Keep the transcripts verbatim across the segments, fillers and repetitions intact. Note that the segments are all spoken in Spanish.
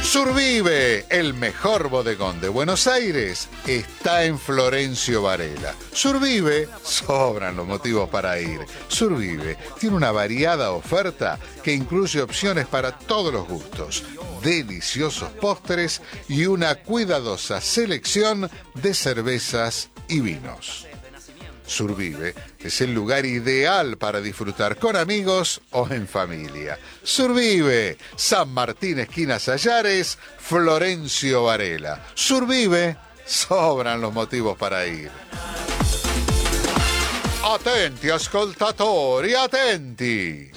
Survive, el mejor bodegón de Buenos Aires, está en Florencio Varela. Survive, sobran los motivos para ir. Survive tiene una variada oferta que incluye opciones para todos los gustos, deliciosos postres y una cuidadosa selección de cervezas y vinos. Survive es el lugar ideal para disfrutar con amigos o en familia. Survive, San Martín, esquina Sallares, Florencio Varela. Survive, sobran los motivos para ir. Attenti, ascoltatori, attenti.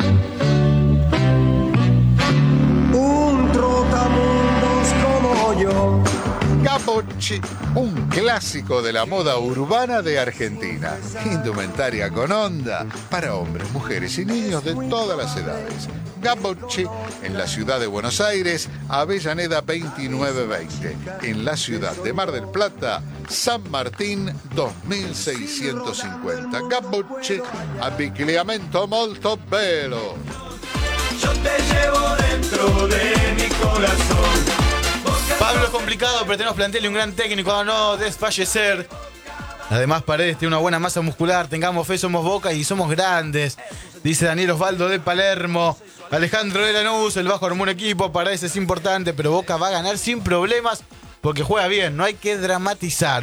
Un trotamundos como yo. Gabocci, un clásico de la moda urbana de Argentina. Indumentaria con onda para hombres, mujeres y niños de todas las edades. Gabocci, en la ciudad de Buenos Aires, Avellaneda veintinueve veinte. En la ciudad de Mar del Plata, San Martín dos mil seiscientos cincuenta. Gabocci, abbigliamento molto bello. Yo te llevo dentro de mi corazón. Pablo es complicado, pero tenemos plantel y un gran técnico a no desfallecer. Además, Paredes tiene una buena masa muscular. Tengamos fe, somos Boca y somos grandes. Dice Daniel Osvaldo de Palermo. Alejandro de Lanús, el bajo armó un equipo. Paredes es importante, pero Boca va a ganar sin problemas porque juega bien. No hay que dramatizar.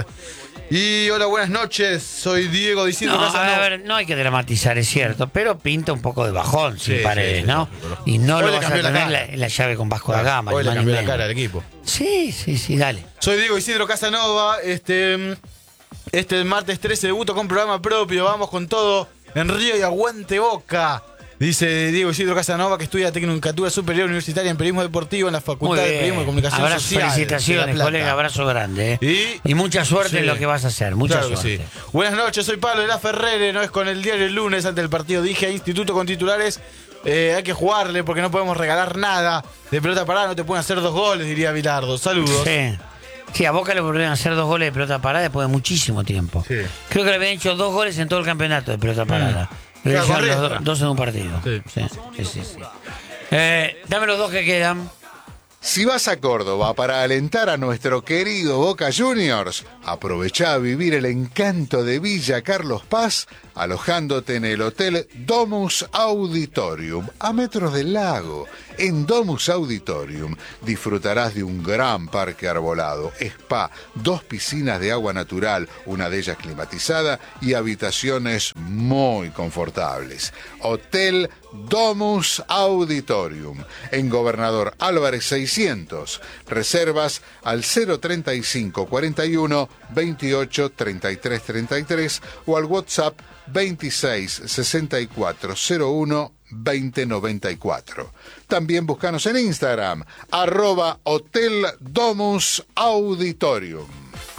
Y hola, buenas noches. Soy Diego diciendo no, a ver, no hay que dramatizar, es cierto, pero pinta un poco de bajón, sí, Paredes, sí, sí, ¿no? Sí, sí, y no hoy lo vas a tener en la, en la llave con Vasco da Gama. Hoy le cambió la cara al equipo. Sí, sí, sí, dale. Soy Diego Isidro Casanova. Este, este martes trece debuto con programa propio. Vamos con todo en Río y aguante Boca. Dice Diego Isidro Casanova, que estudia Tecnicatura Superior Universitaria en Periodismo Deportivo en la Facultad de Periodismo y Comunicación Abrazo, Social. Felicitaciones, colega, abrazo grande. ¿eh? Y, y mucha suerte sí, en lo que vas a hacer, mucha claro suerte. Sí. Buenas noches, soy Pablo de la Ferrere, no es con el diario el lunes ante el partido. Dije a Instituto con titulares, eh, hay que jugarle porque no podemos regalar nada. De pelota parada no te pueden hacer dos goles, diría Bilardo. Saludos. Sí. Sí, a Boca le volvieron a hacer dos goles de pelota parada después de muchísimo tiempo. Sí. Creo que le habían hecho dos goles en todo el campeonato de pelota parada. Mm. Claro, los dos, dos en un partido. Sí, sí, sí, sí, sí. Eh, dame los dos que quedan. Si vas a Córdoba para alentar a nuestro querido Boca Juniors, aprovecha a vivir el encanto de Villa Carlos Paz alojándote en el Hotel Domus Auditorium, a metros del lago. En Domus Auditorium disfrutarás de un gran parque arbolado, spa, dos piscinas de agua natural, una de ellas climatizada, y habitaciones muy confortables. Hotel Domus Auditorium, en Gobernador Álvarez seiscientos. Reservas al cero treinta y cinco cuarenta y uno veintiocho treinta y tres treinta y tres o al WhatsApp veintiséis sesenta y cuatro cero uno veinte noventa y cuatro. También búscanos en Instagram, arroba Hotel Domus Auditorium.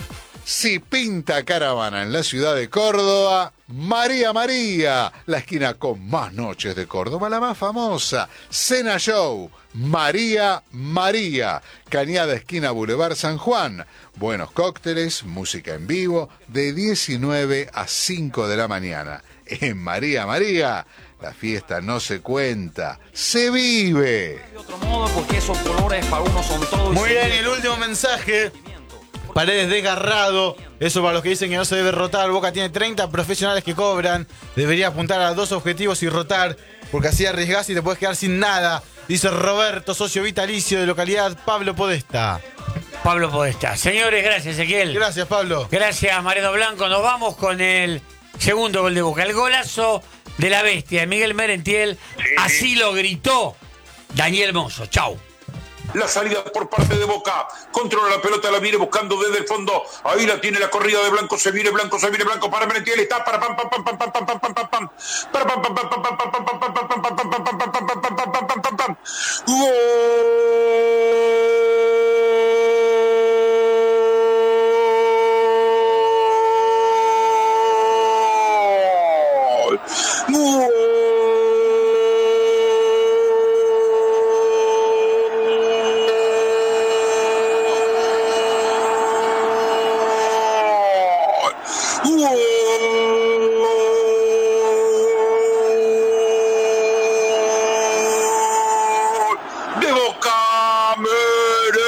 Si pinta caravana en la ciudad de Córdoba, María María, la esquina con más noches de Córdoba, la más famosa, Cena Show, María María, Cañada esquina Boulevard San Juan. Buenos cócteles, música en vivo, de diecinueve a cinco de la mañana. En María María, la fiesta no se cuenta, se vive. De otro modo, porque esos colores para uno son todos. Muy bien, y el último mensaje. Paredes desgarrado, eso para los que dicen que no se debe rotar. Boca tiene treinta profesionales que cobran. Debería apuntar a dos objetivos y rotar, porque así arriesgás y te puedes quedar sin nada. Dice Roberto, socio vitalicio de localidad Pablo Podesta. Pablo Podesta. Señores, gracias, Ezequiel. Gracias, Pablo. Gracias, Mariano Blanco. Nos vamos con el segundo gol de Boca. El golazo de la bestia de Miguel Merentiel. Sí, así sí. Lo gritó Daniel Mozo. Chau. La salida por parte de Boca, controla la pelota, la viene buscando desde el fondo, ahí la tiene la corrida de Blanco, se viene Blanco, se viene Blanco para Merentiel, está para pam pam pam pam pam pam pam pam pam pam para pam pam pam pam pam pam pam pam pam pam pam pam pam pam pam pam pam pam. ¡Gol! ¡Gol! De Boca,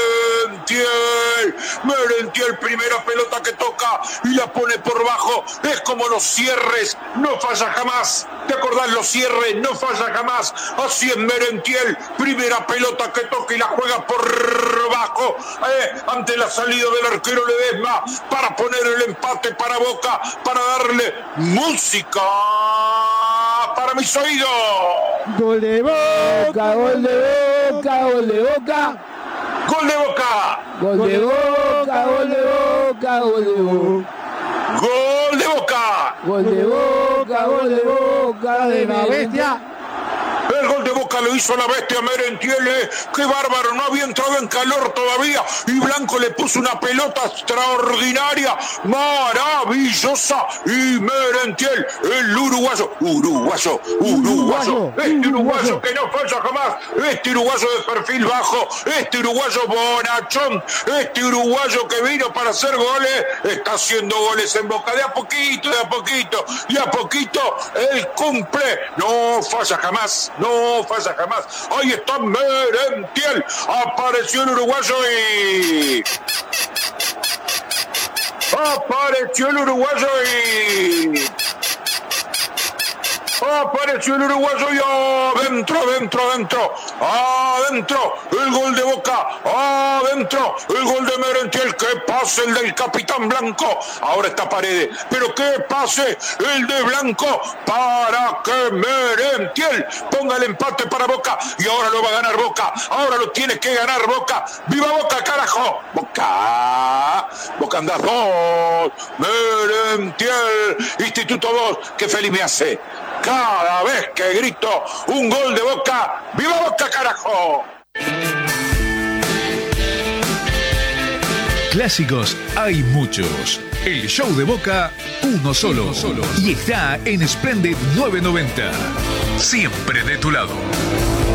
Merentiel. Merentiel, primera pelota que toca y la pone por bajo. Es como los cierres, no falla jamás. ¿Te acordás? Los cierres, no falla jamás. Así es Merentiel, primera pelota que toca y la juega por bajo. Eh, ante la salida del arquero Ledesma para poner el empate para Boca, para darle música para mis oídos. Gol de Boca, gol de Boca, gol de Boca. Gol de Boca. Gol de Boca, gol de Boca, gol de Boca. Gol de Boca. Gol de Boca, gol de Boca de la bestia. El gol de Boca lo hizo la bestia Merentiel. eh. ¡Qué bárbaro! No había entrado en calor todavía. Y Blanco le puso una pelota extraordinaria, maravillosa. Y Merentiel, el uruguayo, uruguayo, uruguayo. Este uruguayo que no falla jamás. Este uruguayo de perfil bajo. Este uruguayo bonachón. Este uruguayo que vino para hacer goles. Está haciendo goles en Boca. De a poquito, de a poquito. Y a poquito él cumple. No falla jamás. No falla jamás. Ahí está Merentiel. Apareció el uruguayo y... Apareció el uruguayo y... Apareció el uruguayo y adentro, adentro, adentro, adentro, el gol de Boca, adentro, el gol de Merentiel, que pase el del capitán Blanco, ahora está Paredes, pero que pase el de Blanco para que Merentiel ponga el empate para Boca y ahora lo va a ganar Boca, ahora lo tiene que ganar Boca, ¡viva Boca, carajo! Boca, Boca anda dos, Merentiel, Instituto dos, qué feliz me hace. Cada vez que grito un gol de Boca, ¡viva Boca, carajo! Clásicos hay muchos. El show de Boca, uno solo. Uno solo. Y está en Splendid novecientos noventa. Siempre de tu lado.